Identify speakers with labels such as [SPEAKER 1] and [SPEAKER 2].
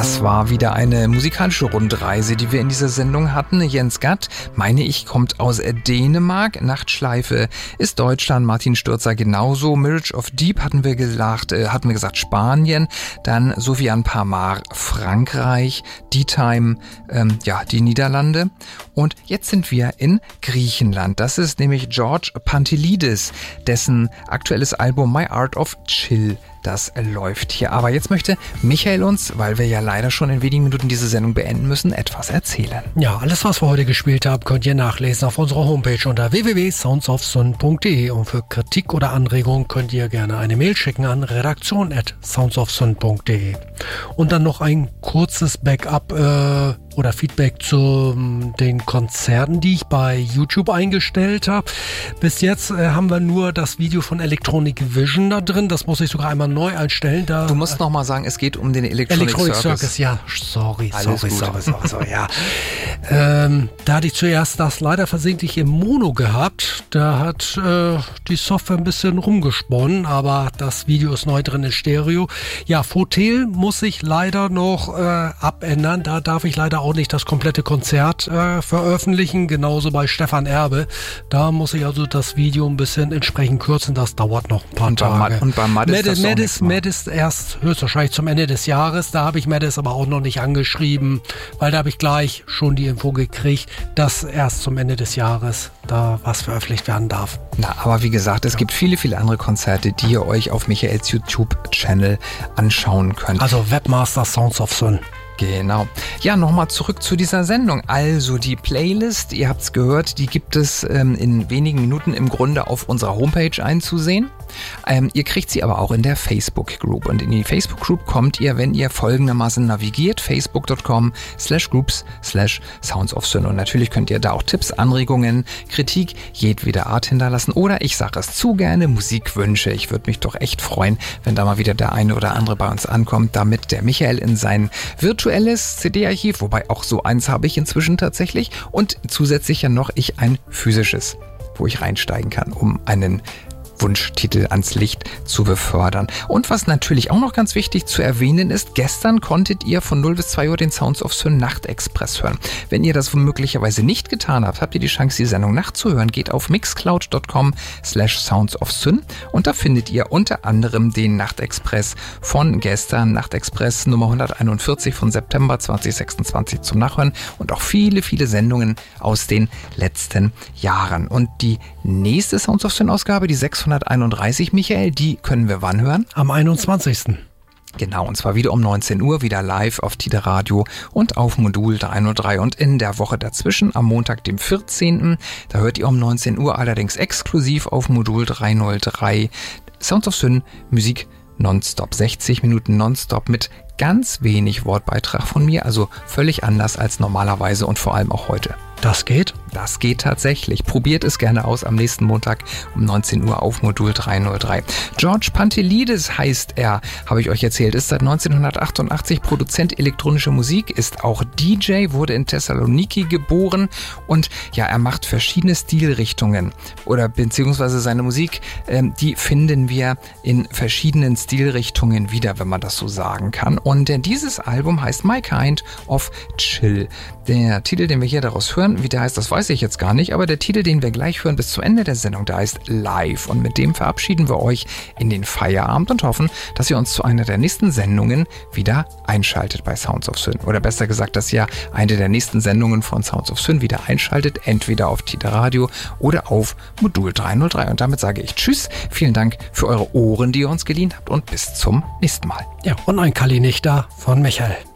[SPEAKER 1] Das war wieder eine musikalische Rundreise, die wir in dieser Sendung hatten. Jens Gatt, meine ich, kommt aus Dänemark. Nachtschleife ist Deutschland. Martin Stürzer genauso. Mirage of Deep hatten wir gesagt Spanien. Dann Sofiane Pamar Frankreich. D-Time, die Niederlande. Und jetzt sind wir in Griechenland. Das ist nämlich George Pantelidis, dessen aktuelles Album My Art of Chill. Das läuft hier. Aber jetzt möchte Michael uns, weil wir ja leider schon in wenigen Minuten diese Sendung beenden müssen, etwas erzählen.
[SPEAKER 2] Ja, alles, was wir heute gespielt haben, könnt ihr nachlesen auf unserer Homepage unter www.soundsofsun.de. Und für Kritik oder Anregungen könnt ihr gerne eine Mail schicken an redaktion@soundsofsun.de. Und dann noch ein kurzes Backup oder Feedback zu den Konzerten, die ich bei YouTube eingestellt habe. Bis jetzt haben wir nur das Video von Electronic Vision da drin. Das muss ich sogar einmal neu einstellen.
[SPEAKER 1] Du musst noch mal sagen, es geht um den Electronic Circus.
[SPEAKER 2] Ja, sorry. Da hatte ich zuerst das leider versehentlich im Mono gehabt. Da hat die Software ein bisschen rumgesponnen, aber das Video ist neu drin in Stereo. Ja, Fotel muss ich leider noch abändern. Da darf ich leider auch nicht das komplette Konzert veröffentlichen. Genauso bei Stefan Erbe. Da muss ich also das Video ein bisschen entsprechend kürzen. Das dauert noch ein paar Tage.
[SPEAKER 1] Und bei
[SPEAKER 2] Madis erst höchstwahrscheinlich zum Ende des Jahres. Da habe ich Madis aber auch noch nicht angeschrieben, weil da habe ich gleich schon die Info gekriegt, dass erst zum Ende des Jahres da was veröffentlicht werden darf.
[SPEAKER 1] Na, aber wie gesagt, es gibt viele, viele andere Konzerte, die ihr euch auf Michaels YouTube-Channel anschauen könnt.
[SPEAKER 2] Also Webmaster Sounds of Sun.
[SPEAKER 1] Genau. Ja, nochmal zurück zu dieser Sendung. Also die Playlist, ihr habt es gehört, die gibt es in wenigen Minuten im Grunde auf unserer Homepage einzusehen. Ihr kriegt sie aber auch in der Facebook-Group. Und in die Facebook-Group kommt ihr, wenn ihr folgendermaßen navigiert, facebook.com/groups/soundsofsun. Und natürlich könnt ihr da auch Tipps, Anregungen, Kritik jedweder Art hinterlassen. Oder ich sage es zu gerne, Musikwünsche. Ich würde mich doch echt freuen, wenn da mal wieder der eine oder andere bei uns ankommt, damit der Michael in sein virtuelles CD-Archiv, wobei auch so eins habe ich inzwischen tatsächlich, und zusätzlich ja noch ich ein physisches, wo ich reinsteigen kann, um einen Wunschtitel ans Licht zu befördern. Und was natürlich auch noch ganz wichtig zu erwähnen ist, gestern konntet ihr von 0 bis 2 Uhr den Sounds of Sun Nachtexpress hören. Wenn ihr das möglicherweise nicht getan habt, habt ihr die Chance, die Sendung nachzuhören. Geht auf mixcloud.com/soundsofsun und da findet ihr unter anderem den Nachtexpress von gestern, Nachtexpress Nummer 141 von September 2026 zum Nachhören und auch viele, viele Sendungen aus den letzten Jahren. Und die nächste Sounds of Sun Ausgabe, die 631, Michael, die können wir wann hören?
[SPEAKER 2] Am 21.
[SPEAKER 1] Genau, und zwar wieder um 19 Uhr, wieder live auf Tide Radio und auf Modul 303. Und in der Woche dazwischen, am Montag, dem 14., da hört ihr um 19 Uhr allerdings exklusiv auf Modul 303 Sounds of Sun Musik nonstop. 60 Minuten nonstop mit ganz wenig Wortbeitrag von mir, also völlig anders als normalerweise und vor allem auch heute.
[SPEAKER 2] Das geht?
[SPEAKER 1] Das geht tatsächlich. Probiert es gerne aus am nächsten Montag um 19 Uhr auf Modul 303. George Pantelidis heißt er, habe ich euch erzählt, ist seit 1988 Produzent elektronischer Musik, ist auch DJ, wurde in Thessaloniki geboren und ja, er macht verschiedene Stilrichtungen oder beziehungsweise seine Musik, die finden wir in verschiedenen Stilrichtungen wieder, wenn man das so sagen kann. Und dieses Album heißt My Kind of Chill. Der Titel, den wir hier daraus hören, wie der heißt, das weiß ich jetzt gar nicht, aber der Titel, den wir gleich hören bis zum Ende der Sendung, der heißt Live. Und mit dem verabschieden wir euch in den Feierabend und hoffen, dass ihr uns zu einer der nächsten Sendungen wieder einschaltet bei Sounds of Sun. Oder besser gesagt, dass ihr eine der nächsten Sendungen von Sounds of Sun wieder einschaltet, entweder auf Tide Radio oder auf Modul 303. Und damit sage ich Tschüss, vielen Dank für eure Ohren, die ihr uns geliehen habt und bis zum nächsten Mal.
[SPEAKER 2] Ja, und ein Kalinichter von Michael.